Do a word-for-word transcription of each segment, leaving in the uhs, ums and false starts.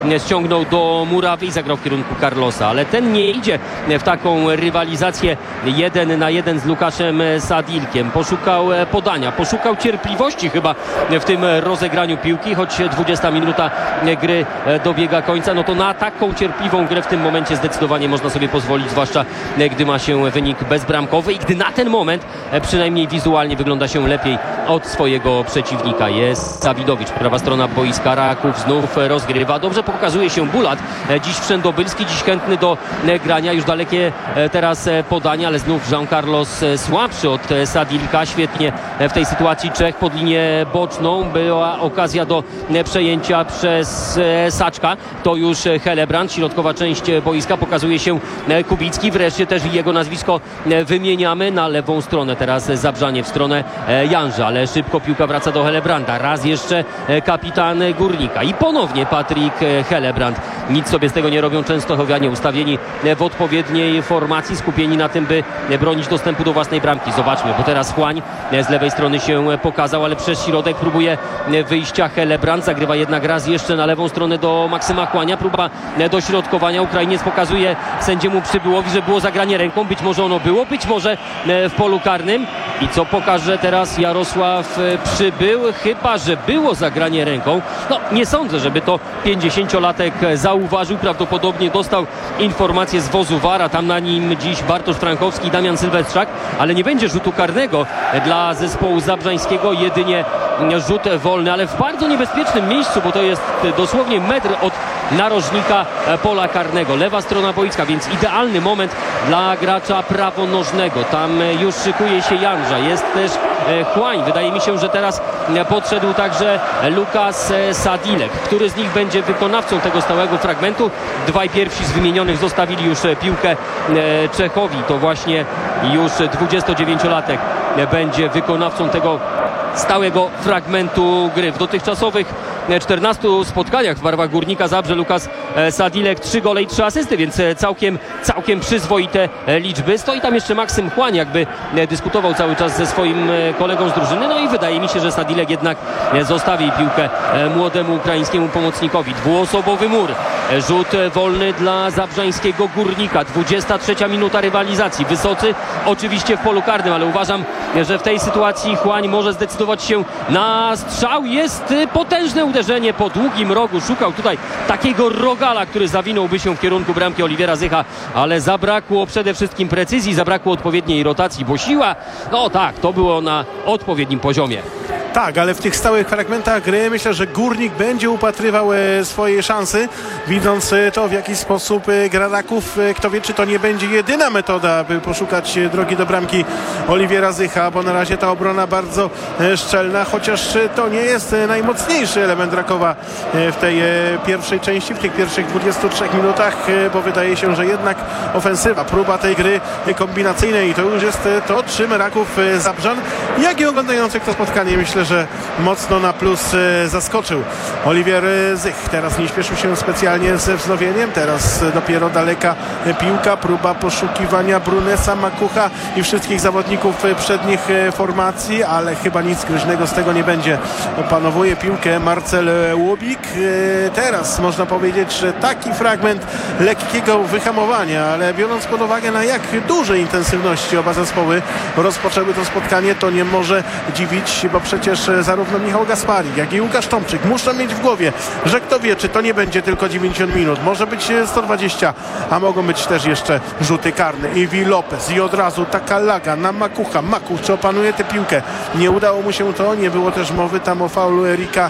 ściągnął do murawy i zagrał w kierunku Carlosa, ale ten nie idzie w taką rywalizację jeden na jeden z Lukaszem Sadilkiem. Poszukał podania, poszukał cierpliwości chyba w tym rozegraniu piłki, choć dwudziesta minuta gry dobiega końca, no to na taką cierpliwą grę w tym momencie zdecydowanie można sobie pozwolić, zwłaszcza gdy ma się wynik bezbramkowy i gdy na ten moment przynajmniej wizualnie wygląda się lepiej od swojego przeciwnika. Jest Zawidowicz, prawa strona boiska, Raków znów rozgrywa, dobrze pokazuje się Bulat, dziś Wszędobylski, dziś chętny do grania, już dalekie teraz podania, ale znów Jean Carlos słabszy od Sadilka, świetnie w tej sytuacji Czech pod linię boczną, była okazja do przejęcia przez Saczka, to już Helebrand, środkowa część boiska, pokazuje się Kubicki, wreszcie też jego nazwisko wymieniamy na lewą stronę, teraz Zabrzanie w stronę Janża, ale szybko piłka wraca do Helebranda, raz jeszcze kapitan Górnika i ponownie Patryk Helebrand. Nic sobie z tego nie robią Częstochowianie, ustawieni w odpowiedniej formacji, skupieni na tym, by bronić dostępu do własnej bramki. Zobaczmy, bo teraz Chłań z lewej strony się pokazał, ale przez środek próbuje wyjścia Helebrand, zagrywa jednak raz jeszcze na lewą stronę do Maksyma Chłania, próba dośrodkowania, Ukrainiec pokazuje sędziemu Przybyłowi, że było zagranie ręką, być może ono było, być może w polu karnym. I co pokaże teraz Jarosław Przybył? Chyba że było zagranie ręką. No nie sądzę, żeby to pięćdziesięciolatek zauważył, prawdopodobnie dostał informację z wozu Vara, tam na nim dziś Bartosz Frankowski i Damian Sylwestrzak, ale nie będzie rzutu karnego dla zespołu zabrzańskiego, jedynie rzut wolny, ale w bardzo niebezpiecznym miejscu, bo to jest dosłownie metr od narożnika pola karnego, lewa strona boiska, więc idealny moment dla gracza prawonożnego. Tam już szykuje się Janża, jest też Chłań. Wydaje mi się, że teraz podszedł także Lukas Sadilek. Który z nich będzie wykonawcą tego stałego fragmentu? Dwaj pierwsi z wymienionych zostawili już piłkę Czechowi. To właśnie już dwudziestodziewięciolatek będzie wykonawcą tego stałego fragmentu gry. W dotychczasowych czternastu spotkaniach w barwach Górnika Zabrze Lukas Sadilek trzy gole i trzy asysty, więc całkiem, całkiem przyzwoite liczby. Stoi tam jeszcze Maksym Chłań, jakby dyskutował cały czas ze swoim kolegą z drużyny, no i wydaje mi się, że Sadilek jednak zostawi piłkę młodemu ukraińskiemu pomocnikowi. Dwuosobowy mur, rzut wolny dla zabrzańskiego Górnika. dwudziesta trzecia minuta rywalizacji. Wysocy oczywiście w polu karnym, ale uważam, że w tej sytuacji Chłań może zdecydować się na strzał. Jest potężne uderzenie po długim rogu. Szukał tutaj takiego rogala, który zawinąłby się w kierunku bramki Oliwiera Zycha, ale zabrakło przede wszystkim precyzji, zabrakło odpowiedniej rotacji, bo siła, no tak, to było na odpowiednim poziomie. Tak, ale w tych stałych fragmentach gry myślę, że Górnik będzie upatrywał e, swojej szansy, widząc e, to, w jaki sposób e, gra Raków. E, kto wie, czy to nie będzie jedyna metoda, by poszukać e, drogi do bramki Oliwiera Zycha, bo na razie ta obrona bardzo e, szczelna, chociaż e, to nie jest e, najmocniejszy element Rakowa e, w tej e, pierwszej części, w tych pierwszych dwudziestu trzech minutach, e, bo wydaje się, że jednak ofensywa, próba tej gry e, kombinacyjnej i to już jest e, to, czym Raków e, Zabrzan, jak i oglądających to spotkanie, myślę, że mocno na plus e, zaskoczył Oliwier Zych. Teraz nie śpieszył się specjalnie ze wznowieniem, teraz e, dopiero daleka e, piłka, próba poszukiwania Brunesa, Makucha i wszystkich zawodników e, przednich e, formacji, ale chyba nic groźnego z tego nie będzie. Opanowuje piłkę Marcel Łubik. E, teraz można powiedzieć, że taki fragment lekkiego wyhamowania, ale biorąc pod uwagę, na jak dużej intensywności oba zespoły rozpoczęły to spotkanie, to nie może dziwić, bo przecież zarówno Michał Gasparik, jak i Łukasz Tomczyk muszą mieć w głowie, że kto wie, czy to nie będzie tylko dziewięćdziesiąt minut, może być sto dwadzieścia, a mogą być też jeszcze rzuty karne. Iwi Lopez i od razu taka laga na Makucha. Makuch, czy opanuje tę piłkę? Nie udało mu się to, nie było też mowy tam o faulu Erika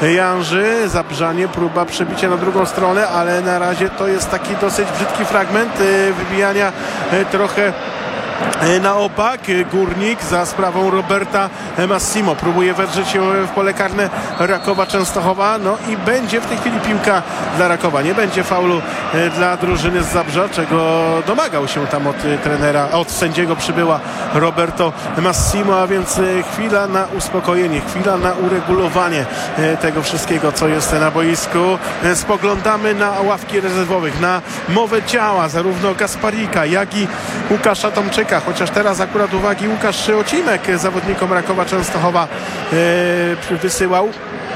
Janży. Zabrzanie, próba przebicia na drugą stronę, ale na razie to jest taki dosyć brzydki fragment wybijania trochę na opak. Górnik za sprawą Roberta Massimo próbuje wedrzeć się w pole karne Rakowa Częstochowa, no i będzie w tej chwili piłka dla Rakowa. Nie będzie faulu dla drużyny z Zabrza, czego domagał się tam od trenera, od sędziego Przybyła Roberto Massimo, a więc chwila na uspokojenie, chwila na uregulowanie tego wszystkiego, co jest na boisku. Spoglądamy na ławki rezerwowych, na mowę ciała zarówno Gasparika, jak i Łukasza Tomczyka, chociaż teraz akurat uwagi Łukasz Ocimek zawodnikom Rakowa Częstochowa e, wysyłał.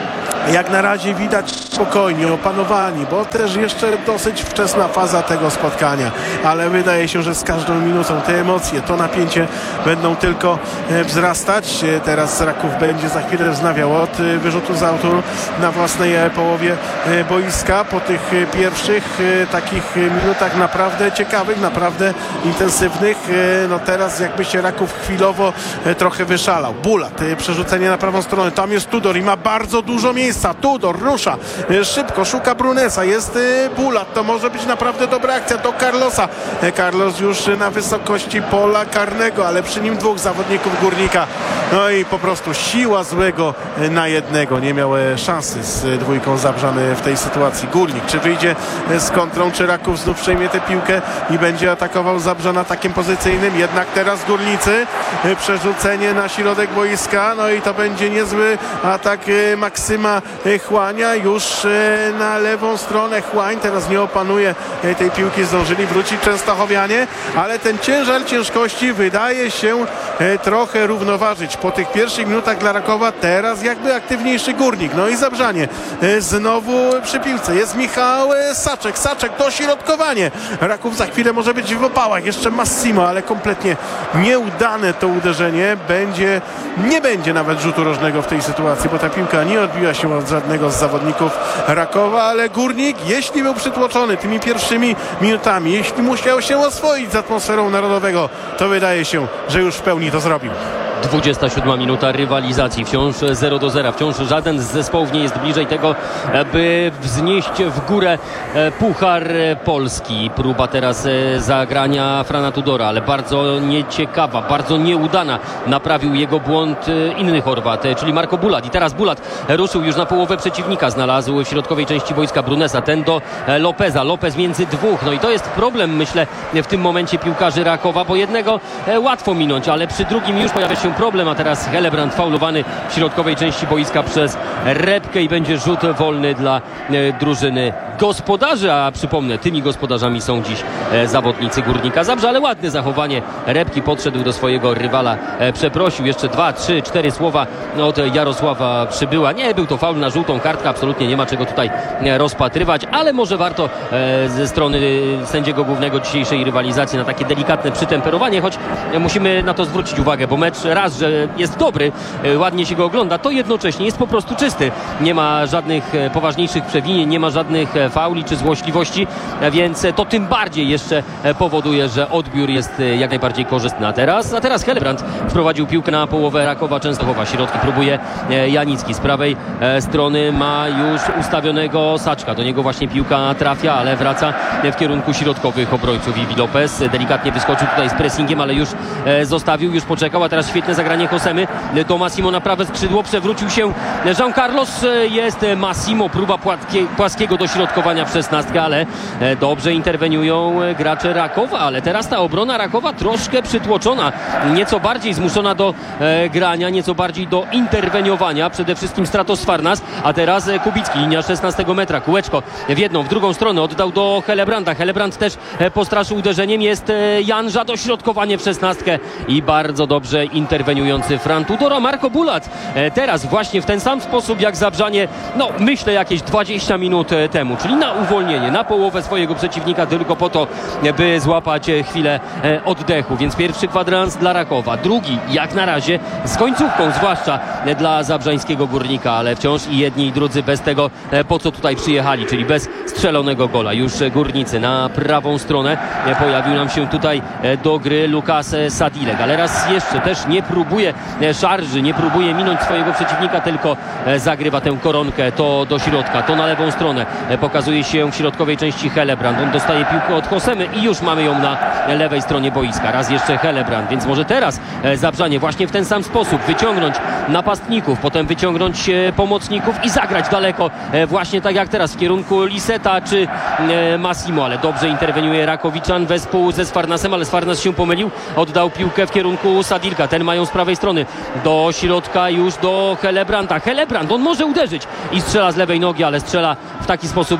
Jak na razie widać spokojnie, opanowani, bo też jeszcze dosyć wczesna faza tego spotkania, ale wydaje się, że z każdą minutą te emocje, to napięcie będą tylko wzrastać. Teraz Raków będzie za chwilę wznawiał od wyrzutu z autu na własnej połowie boiska. Po tych pierwszych takich minutach naprawdę ciekawych, naprawdę intensywnych, no teraz jakby się Raków chwilowo trochę wyszalał. Bulat, przerzucenie na prawą stronę, tam jest Tudor i ma bardzo dużo miejsca. Tudor rusza szybko, szuka Brunesa, jest Bulat, to może być naprawdę dobra akcja do Carlosa. Carlos już na wysokości pola karnego, ale przy nim dwóch zawodników Górnika. No i po prostu siła złego na jednego. Nie miał szansy z dwójką Zabrzany w tej sytuacji. Górnik, czy wyjdzie z kontrą, czy Raków znów przejmie tę piłkę i będzie atakował Zabrzan atakiem pozycyjnym. Jednak teraz Górnicy, przerzucenie na środek boiska, no i to będzie niezły atak Maksyma Chłania już na lewą stronę. Chłań teraz nie opanuje tej piłki, zdążyli wrócić Częstochowianie, ale ten ciężar ciężkości wydaje się trochę równoważyć. Po tych pierwszych minutach dla Rakowa teraz jakby aktywniejszy Górnik. No i Zabrzanie znowu przy piłce. Jest Michał Saczek. Saczek, dośrodkowanie. Raków za chwilę może być w opałach. Jeszcze Massimo, ale kompletnie nieudane to uderzenie. Będzie, nie będzie nawet rzutu rożnego w tej sytuacji, bo ta piłka nie odbiła się od żadnego z zawodników Rakowa, ale Górnik, jeśli był przytłoczony tymi pierwszymi minutami, jeśli musiał się oswoić z atmosferą narodowego, to wydaje się, że już w pełni to zrobił. dwudziesta siódma minuta rywalizacji, wciąż zero do zera, wciąż żaden z zespołów nie jest bliżej tego, by wznieść w górę Puchar Polski. Próba teraz zagrania Frana Tudora, ale bardzo nieciekawa, bardzo nieudana. Naprawił jego błąd inny Chorwat, czyli Marko Bulat. I teraz Bulat ruszył już na połowę przeciwnika, znalazł w środkowej części boiska Brunesa, ten do Lopeza, Lopez między dwóch. No i to jest problem, myślę, w tym momencie piłkarzy Rakowa, bo jednego łatwo minąć, ale przy drugim już pojawia się problem, a teraz Helebrand faulowany w środkowej części boiska przez Repkę i będzie rzut wolny dla e, drużyny gospodarzy, a przypomnę, tymi gospodarzami są dziś e, zawodnicy Górnika Zabrze, ale ładne zachowanie Repki, podszedł do swojego rywala, e, przeprosił, jeszcze dwa, trzy, cztery słowa od Jarosława Przybyła. Nie był to faul na żółtą kartkę, absolutnie nie ma czego tutaj e, rozpatrywać, ale może warto e, ze strony sędziego głównego dzisiejszej rywalizacji na takie delikatne przytemperowanie, choć e, musimy na to zwrócić uwagę, bo mecz raz, że jest dobry, ładnie się go ogląda, to jednocześnie jest po prostu czysty. Nie ma żadnych poważniejszych przewinień, nie ma żadnych fauli czy złośliwości, więc to tym bardziej jeszcze powoduje, że odbiór jest jak najbardziej korzystny. A teraz, a teraz Helebrand wprowadził piłkę na połowę Rakowa Częstochowa. Środki próbuje Janicki. Z prawej strony ma już ustawionego Saczka. Do niego właśnie piłka trafia, ale wraca w kierunku środkowych obrońców. Iwi Lopez delikatnie wyskoczył tutaj z pressingiem, ale już zostawił, już poczekał, a teraz świetne zagranie Josemy do Massimo na prawe skrzydło, przewrócił się Jean Carlos, jest Massimo, próba płatkie, płaskiego dośrodkowania w szesnastkę, ale dobrze interweniują gracze Rakowa, ale teraz ta obrona Rakowa troszkę przytłoczona, nieco bardziej zmuszona do e, grania, nieco bardziej do interweniowania, przede wszystkim Stratos Farnas, a teraz Kubicki, linia szesnastego metra, kółeczko w jedną, w drugą stronę, oddał do Helebranda, Helebrand też postraszył uderzeniem, jest Janża, dośrodkowanie w szesnastkę i bardzo dobrze interweniujący Fran Tudor, a Marko Bulat e, teraz właśnie w ten sam sposób jak Zabrzanie, no myślę jakieś dwadzieścia minut e, temu, czyli na uwolnienie, na połowę swojego przeciwnika tylko po to, by złapać e, chwilę e, oddechu, więc pierwszy kwadrans dla Rakowa, drugi jak na razie z końcówką, zwłaszcza e, dla zabrzańskiego Górnika, ale wciąż i jedni i drudzy bez tego, e, po co tutaj przyjechali, czyli bez strzelonego gola. Już e, Górnicy na prawą stronę, e, pojawił nam się tutaj e, do gry Lukas e, Sadilek, ale raz jeszcze też nie próbuje szarży, nie próbuje minąć swojego przeciwnika, tylko zagrywa tę koronkę to do środka, to na lewą stronę. Pokazuje się w środkowej części Helebrand. On dostaje piłkę od Josemy i już mamy ją na lewej stronie boiska. Raz jeszcze Helebrand, więc może teraz Zabrzanie właśnie w ten sam sposób wyciągnąć napastników, potem wyciągnąć pomocników i zagrać daleko, właśnie tak jak teraz w kierunku Liseta czy Massimo, ale dobrze interweniuje Rakowiczan wespół ze Sfarnasem, ale Sfarnas się pomylił, oddał piłkę w kierunku Sadilka, ten mają z prawej strony do środka już do Helebranda. Helebrand, on może uderzyć i strzela z lewej nogi, ale strzela w taki sposób,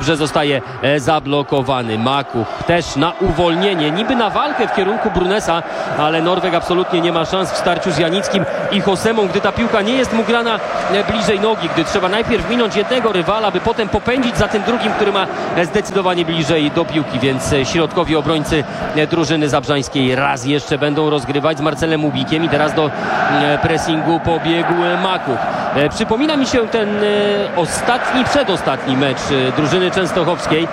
Dobrze zostaje e, zablokowany. Makuch też na uwolnienie, niby na walkę w kierunku Brunesa, ale Norweg absolutnie nie ma szans w starciu z Janickim i Hosemą, gdy ta piłka nie jest mu grana e, bliżej nogi, gdy trzeba najpierw minąć jednego rywala, by potem popędzić za tym drugim, który ma e, zdecydowanie bliżej do piłki, więc e, środkowi obrońcy e, drużyny zabrzańskiej raz jeszcze będą rozgrywać z Marcelem Ubikiem i teraz do e, pressingu pobiegł Makuch. E, przypomina mi się ten e, ostatni, przedostatni mecz e, drużyny częstochowskiej,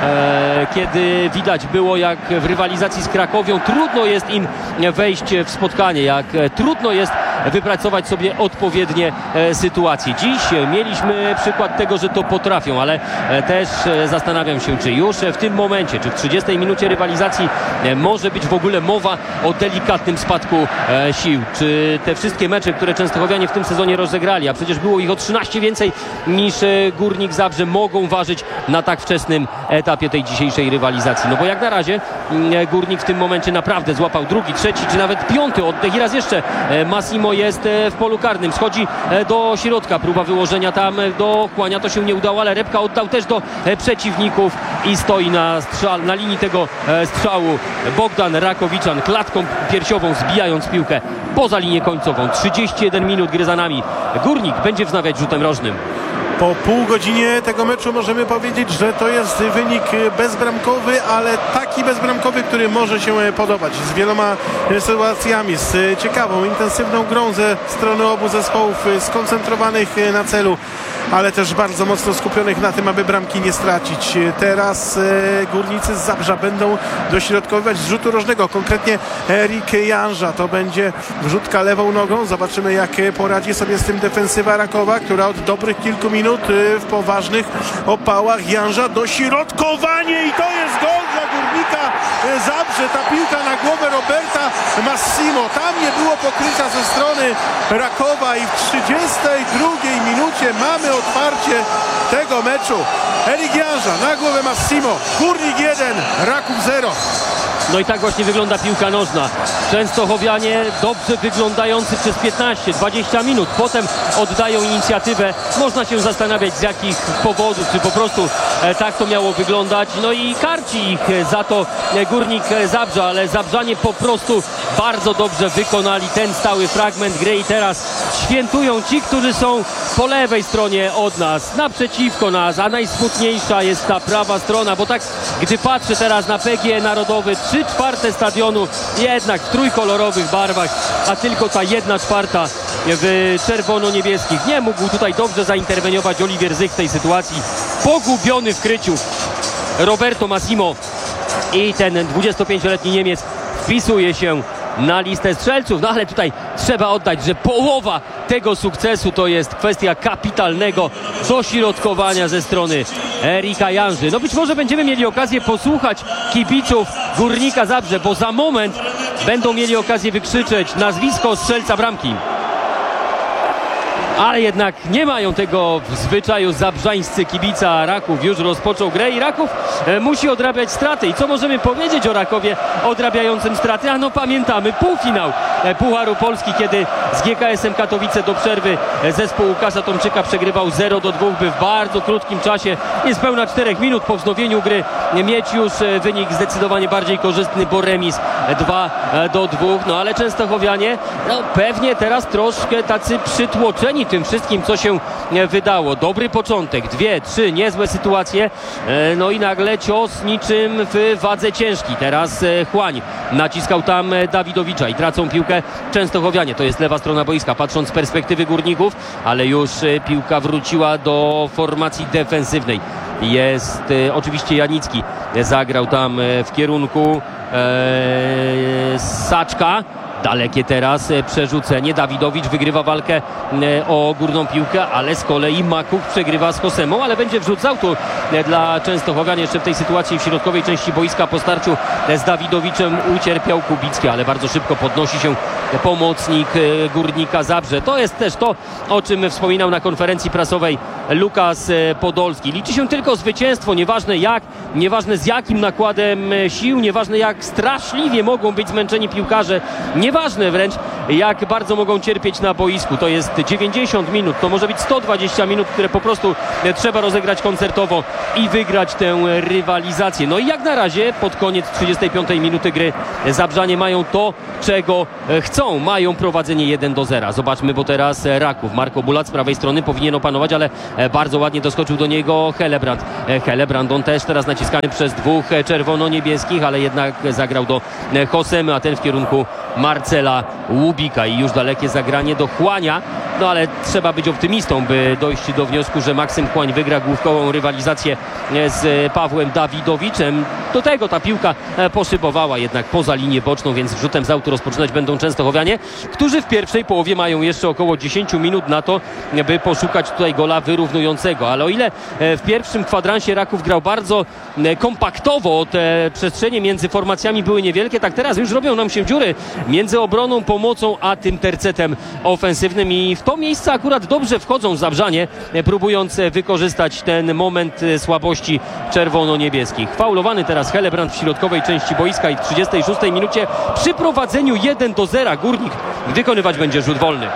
e, kiedy widać było, jak w rywalizacji z Krakowią trudno jest im wejść w spotkanie, jak e, trudno jest wypracować sobie odpowiednie e, sytuacje. Dziś e, mieliśmy przykład tego, że to potrafią, ale e, też e, zastanawiam się, czy już e, w tym momencie, czy w trzydziestej minucie rywalizacji e, może być w ogóle mowa o delikatnym spadku e, sił. Czy te wszystkie mecze, które częstochowianie w tym sezonie rozegrali, a przecież było ich o trzynaście więcej niż e, Górnik Zabrze, mogą ważyć na tak wczesnym etapie tej dzisiejszej rywalizacji. No bo jak na razie e, Górnik w tym momencie naprawdę złapał drugi, trzeci, czy nawet piąty oddech i raz jeszcze e, Massimo jest e, w polu karnym. Schodzi e, do środka. Próba wyłożenia tam e, do Chłania. To się nie udało, ale Repka oddał też do e, przeciwników i stoi na, strzał, na linii tego e, strzału Bogdan Rakowiczan, klatką piersiową zbijając piłkę poza linię końcową. trzydzieści jeden minut gry za nami. Górnik będzie wznawiać rzutem rożnym. Po pół godzinie tego meczu możemy powiedzieć, że to jest wynik bezbramkowy, ale taki bezbramkowy, który może się podobać. Z wieloma sytuacjami, z ciekawą, intensywną grą ze strony obu zespołów, skoncentrowanych na celu, ale też bardzo mocno skupionych na tym, aby bramki nie stracić. Teraz górnicy z Zabrza będą dośrodkowywać z rzutu rożnego, konkretnie Erik Janża. To będzie wrzutka lewą nogą. Zobaczymy, jak poradzi sobie z tym defensywa Rakowa, która od dobrych kilku minut w poważnych opałach. Janża, dośrodkowanie i to jest gol dla Górnika Zabrze. Ta piłka na głowę Roberta Massimo. Tam nie było pokrycia ze strony Rakowa i w trzydziestej drugiej minucie mamy otwarcie tego meczu. Erik Janża na głowę Massimo. Górnik jeden, Raków zero. No i tak właśnie wygląda piłka nożna. Częstochowianie dobrze wyglądający przez piętnaście dwadzieścia minut. Potem oddają inicjatywę. Można się zastanawiać, z jakich powodów, czy po prostu e, tak to miało wyglądać. No i karci ich za to e, Górnik Zabrze, ale Zabrzanie po prostu bardzo dobrze wykonali ten stały fragment gry i teraz świętują ci, którzy są po lewej stronie od nas, naprzeciwko nas, a najsmutniejsza jest ta prawa strona, bo tak gdy patrzę teraz na P G E Narodowy, trzy czwarte stadionu jednak w trójkolorowych barwach, a tylko ta jedna czwarta w czerwono-niebieskich. Nie mógł tutaj dobrze zainterweniować Oliwier Zych w tej sytuacji. Pogubiony w kryciu Roberto Massimo i ten dwudziestopięcioletni Niemiec wpisuje się na listę strzelców. No ale tutaj trzeba oddać, że połowa tego sukcesu to jest kwestia kapitalnego dośrodkowania ze strony Erika Janży. No być może będziemy mieli okazję posłuchać kibiców Górnika Zabrze, bo za moment będą mieli okazję wykrzyczeć nazwisko strzelca bramki. Ale jednak nie mają tego w zwyczaju zabrzańscy kibica. Raków już rozpoczął grę i Raków e, musi odrabiać straty. I co możemy powiedzieć o Rakowie odrabiającym straty? A no pamiętamy półfinał e, Pucharu Polski, kiedy z G K S-em Katowice do przerwy e, zespół Łukasza Tomczyka przegrywał zero do dwóch, by w bardzo krótkim czasie, niespełna czterech minut po wznowieniu gry, e, mieć już e, wynik zdecydowanie bardziej korzystny, bo remis e, dwa do dwóch. No ale Częstochowianie no, pewnie teraz troszkę tacy przytłoczeni tym wszystkim, co się wydało. Dobry początek, dwie, trzy niezłe sytuacje, no i nagle cios niczym w wadze ciężki. Teraz Chłań naciskał tam Dawidowicza i tracą piłkę Częstochowianie. To jest lewa strona boiska, patrząc z perspektywy Górników, ale już piłka wróciła do formacji defensywnej. Jest e, oczywiście Janicki, zagrał tam e, w kierunku e, Saczka. Dalekie teraz przerzucenie. Dawidowicz wygrywa walkę o górną piłkę, ale z kolei Makuch przegrywa z Hosemą, ale będzie wrzucał tu dla Częstochowian jeszcze w tej sytuacji w środkowej części boiska. Po starciu z Dawidowiczem ucierpiał Kubicki, ale bardzo szybko podnosi się pomocnik Górnika Zabrze. To jest też to, o czym wspominał na konferencji prasowej Lukas Podolski. Liczy się tylko zwycięstwo, nieważne jak nieważne z jakim nakładem sił, nieważne jak straszliwie mogą być zmęczeni piłkarze, nieważne wręcz jak bardzo mogą cierpieć na boisku. To jest dziewięćdziesiąt minut, to może być sto dwadzieścia minut, które po prostu trzeba rozegrać koncertowo i wygrać tę rywalizację. No i jak na razie pod koniec trzydziestej piątej minuty gry Zabrzanie mają to, czego chcą. Mają prowadzenie jeden do zera. Zobaczmy, bo teraz Raków. Marko Bulat z prawej strony powinien opanować, ale bardzo ładnie doskoczył do niego Helebrand. Helebrand, on też teraz naciskany przez dwóch czerwono-niebieskich, ale jednak zagrał do Hosemy, a ten w kierunku Marcela Łubika i już dalekie zagranie do Chłania. No ale trzeba być optymistą, by dojść do wniosku, że Maksym Chłań wygra główkową rywalizację z Pawłem Dawidowiczem. Do tego ta piłka poszybowała jednak poza linię boczną, więc rzutem z autu rozpoczynać będą częstochowianie, którzy w pierwszej połowie mają jeszcze około dziesięć minut na to, by poszukać tutaj gola wyrównującego. Ale o ile w pierwszym kwadransie Raków grał bardzo kompaktowo, te przestrzenie między formacjami były niewielkie, tak teraz już robią nam się dziury między obroną, pomocą, a tym tercetem ofensywnym i w to miejsce akurat dobrze wchodzą Zabrzanie, próbując wykorzystać ten moment słabości czerwono-niebieskich. Faulowany teraz Helebrand w środkowej części boiska i w trzydziestej szóstej minucie przy prowadzeniu jeden do zera Górnik wykonywać będzie rzut wolny.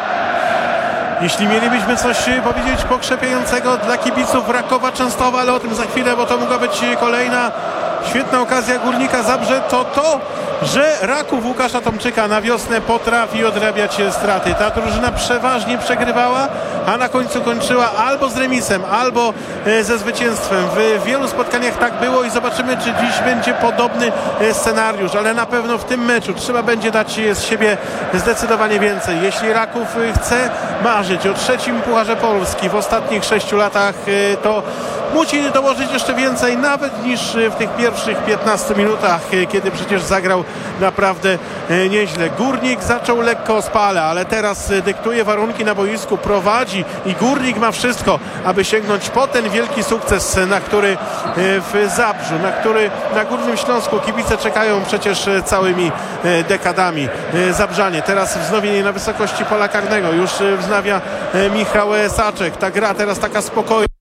Jeśli mielibyśmy coś powiedzieć pokrzepiającego dla kibiców Rakowa Częstochowa, ale o tym za chwilę, bo to mogła być kolejna świetna okazja Górnika Zabrze, to to, że Raków Łukasza Tomczyka na wiosnę potrafi odrabiać straty. Ta drużyna przeważnie przegrywała, a na końcu kończyła albo z remisem, albo ze zwycięstwem. W wielu spotkaniach tak było i zobaczymy, czy dziś będzie podobny scenariusz, ale na pewno w tym meczu trzeba będzie dać z siebie zdecydowanie więcej. Jeśli Raków chce marzyć o trzecim Pucharze Polski w ostatnich sześciu latach, to musi dołożyć jeszcze więcej, nawet niż w tych pierwszych piętnastu minutach, kiedy przecież zagrał naprawdę nieźle. Górnik zaczął lekko spale, ale teraz dyktuje warunki na boisku, prowadzi i Górnik ma wszystko, aby sięgnąć po ten wielki sukces, na który w Zabrzu, na który na Górnym Śląsku kibice czekają przecież całymi dekadami. Zabrzanie, teraz wznowienie na wysokości pola karnego, już wznawia Michał Saczek. Ta gra teraz taka spokojna.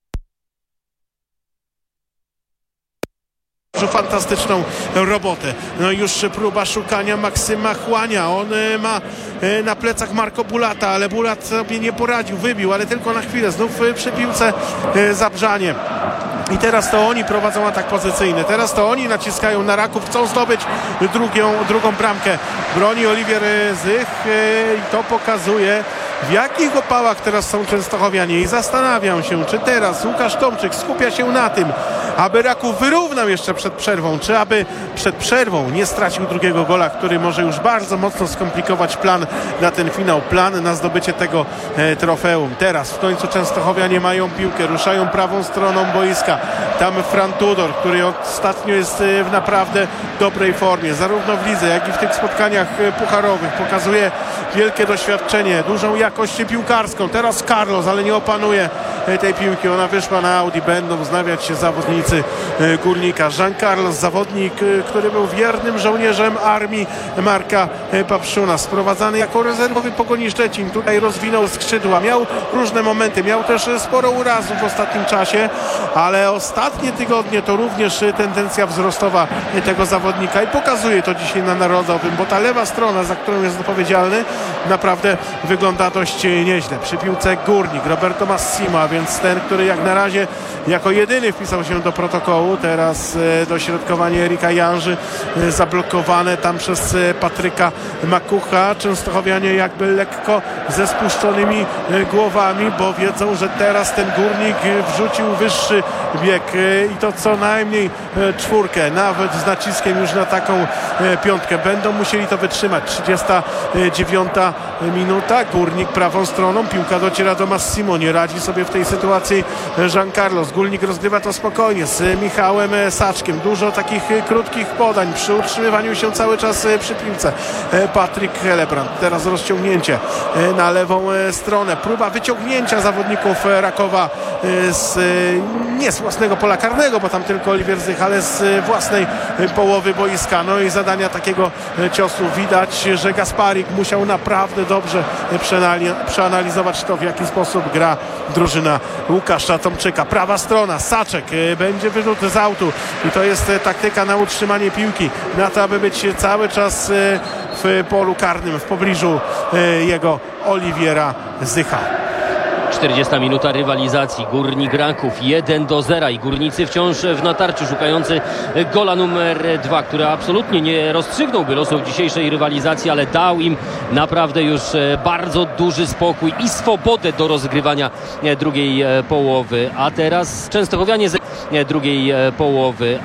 Fantastyczną robotę. No już próba szukania Maksyma Chłania. On ma na plecach Marko Bulata, ale Bulat sobie nie poradził, wybił, ale tylko na chwilę. Znów przy piłce Zabrzanie. I teraz to oni prowadzą atak pozycyjny. Teraz to oni naciskają na Raków, chcą zdobyć drugią, drugą bramkę. Broni Oliwier Zych i to pokazuje, w jakich opałach teraz są Częstochowianie i zastanawiam się, czy teraz Łukasz Tomczyk skupia się na tym, aby Raków wyrównał jeszcze przed przerwą, czy aby przed przerwą nie stracił drugiego gola, który może już bardzo mocno skomplikować plan na ten finał, plan na zdobycie tego e, trofeum. Teraz w końcu Częstochowianie mają piłkę, ruszają prawą stroną boiska. Tam Fran Tudor, który ostatnio jest w naprawdę dobrej formie, zarówno w lidze, jak i w tych spotkaniach pucharowych. Pokazuje wielkie doświadczenie, dużą jakość piłkarską. Teraz Carlos, ale nie opanuje tej piłki. Ona wyszła na aut i będą wznawiać się zawodnicy Górnika. Jean Carlos, zawodnik, który był wiernym żołnierzem armii Marka Papszuna, sprowadzany jako rezerwowy Pogoni Szczecin. Tutaj rozwinął skrzydła, miał różne momenty, miał też sporo urazów w ostatnim czasie, ale ostatnie tygodnie to również tendencja wzrostowa tego zawodnika i pokazuje to dzisiaj na Narodowym, bo ta lewa strona, za którą jest odpowiedzialny, naprawdę wygląda dość nieźle. Przy piłce Górnik, Roberto Massimo, a więc ten, który jak na razie jako jedyny wpisał się do protokołu. Teraz dośrodkowanie Erika Janży zablokowane tam przez Patryka Makucha. Częstochowianie jakby lekko ze spuszczonymi głowami, bo wiedzą, że teraz ten Górnik wrzucił wyższy bieg i to co najmniej czwórkę, nawet z naciskiem już na taką piątkę. Będą musieli to wytrzymać. trzydziesta dziewiąta minuta. Górnik prawą stroną. Piłka dociera do Massimo. Nie radzi sobie w tej sytuacji Jean Carlos. Górnik rozgrywa to spokojnie z Michałem Saczkiem. Dużo takich krótkich podań przy utrzymywaniu się cały czas przy piłce. Patryk Helebrand. Teraz rozciągnięcie na lewą stronę. Próba wyciągnięcia zawodników Rakowa z, nie z własnego pola karnego, bo tam tylko Oliwier Zych, ale z własnej połowy boiska. No i zadania takiego ciosu. Widać, że Gasparik musiał naprawdę dobrze przeanali- przeanalizować to, w jaki sposób gra drużyna Łukasza Tomczyka. Prawa strona, Saczek, e, będzie wyrzut z autu i to jest e, taktyka na utrzymanie piłki, na to, aby być cały czas e, w polu karnym, w pobliżu e, jego Oliwiera Zycha. czterdziesta minuta rywalizacji. Górnik Raków jeden do zera i Górnicy wciąż w natarciu, szukający gola numer dwa, który absolutnie nie rozstrzygnąłby losów dzisiejszej rywalizacji, ale dał im naprawdę już bardzo duży spokój i swobodę do rozgrywania drugiej połowy. A teraz Częstochowianie z drugiej połowy.